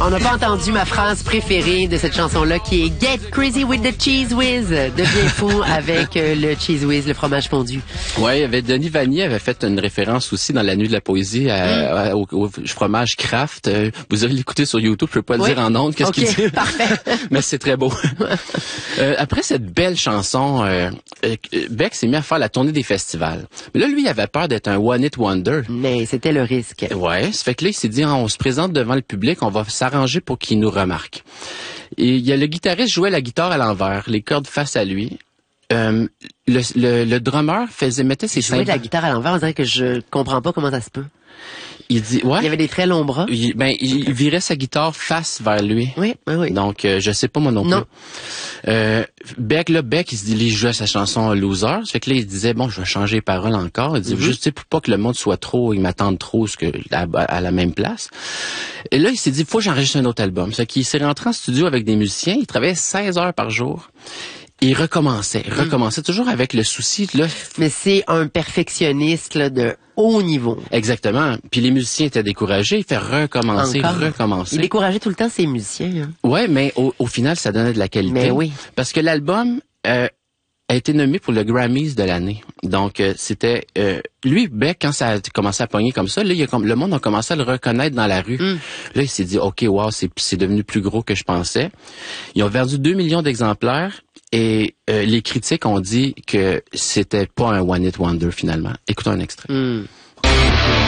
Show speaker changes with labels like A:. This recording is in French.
A: On n'a pas entendu ma phrase préférée de cette chanson-là qui est Get Crazy with the Cheese Whiz. Deviens fou avec le Cheese Whiz, le fromage fondu.
B: Ouais, il y avait Denis Vanier avait fait une référence aussi dans la nuit de la poésie au fromage Kraft. Vous allez l'écouter sur YouTube, je peux pas le dire en ondes, qu'est-ce qu'il dit.
A: Parfait.
B: Mais c'est très beau. Après cette belle chanson, Beck s'est mis à faire la tournée des festivals. Mais là, lui, il avait peur d'être un one-hit wonder.
A: Mais c'était le risque.
B: Ouais, ça fait que là, il s'est dit, on se présente devant le public, on va s'arranger pour qu'il nous remarque. Et il y a le guitariste jouait la guitare à l'envers, les cordes face à lui. Le drummer mettait ses cymbales.
A: Jouer de la guitare à l'envers, on dirait que je comprends pas comment ça se peut.
B: Il dit, ouais.
A: Il y avait des très longs bras.
B: Il virait sa guitare face vers lui.
A: Oui.
B: Donc, je sais pas moi non plus. Beck, il se dit, il jouait sa chanson Loser. Ça fait que là, il disait, bon, je vais changer les paroles encore. Il dit, juste, tu sais, pour pas que le monde soit trop, il m'attende trop à la même place. Et là, il s'est dit, faut que j'enregistre un autre album. Ça fait qu'il s'est rentré en studio avec des musiciens. Il travaillait 16 heures par jour. Il recommençait toujours avec le souci, là.
A: Mais c'est un perfectionniste, là, de haut niveau.
B: Exactement. Puis les musiciens étaient découragés. Il fait recommencer.
A: Il décourageait tout le temps ses musiciens, hein.
B: Ouais, mais au final, ça donnait de la qualité.
A: Mais oui.
B: Parce que l'album a été nommé pour le Grammys de l'année. Donc, c'était... lui, Beck, quand ça a commencé à pogner comme ça, là, le monde a commencé à le reconnaître dans la rue. Là, il s'est dit, OK, wow, c'est devenu plus gros que je pensais. Ils ont vendu 2 millions d'exemplaires. Et les critiques ont dit que c'était pas un one-hit wonder finalement. Écoutons un extrait.